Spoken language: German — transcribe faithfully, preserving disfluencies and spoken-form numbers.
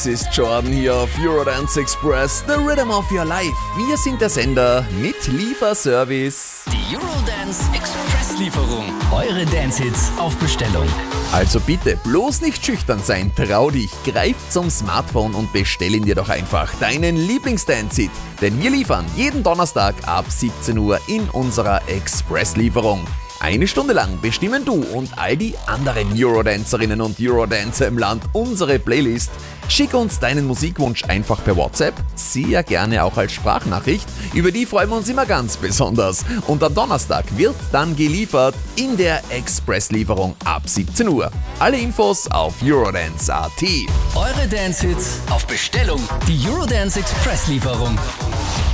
Es ist Jordan hier auf Eurodance Express, the rhythm of your life. Wir sind der Sender mit Lieferservice. Die Eurodance Express Lieferung. Eure Dance-Hits auf Bestellung. Also bitte, bloß nicht schüchtern sein, trau dich, greif zum Smartphone und bestell ihn dir doch einfach deinen Lieblings-Dance-Hit. Denn wir liefern jeden Donnerstag ab siebzehn Uhr in unserer Express-Lieferung. Eine Stunde lang bestimmen du und all die anderen Eurodancerinnen und Eurodancer im Land unsere Playlist. Schick uns deinen Musikwunsch einfach per WhatsApp, sehr gerne auch als Sprachnachricht. Über die freuen wir uns immer ganz besonders. Und am Donnerstag wird dann geliefert in der Express-Lieferung ab siebzehn Uhr. Alle Infos auf eurodance punkt a t. Eure Dance-Hits auf Bestellung. Die Eurodance Express Lieferung.